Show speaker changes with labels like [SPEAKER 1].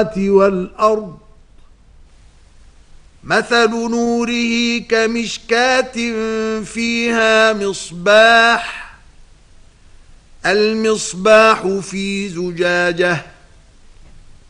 [SPEAKER 1] والأرض مثل نوره كمشكاة فيها مصباح المصباح في زجاجة